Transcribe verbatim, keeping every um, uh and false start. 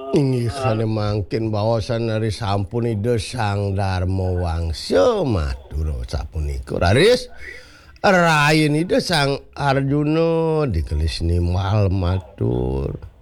Inggih sane mangkin bawasan dari sampun ide Sang Darma Wangsa matur sapunika Raris rayin ide Sang Arjuna dikelis nimal matur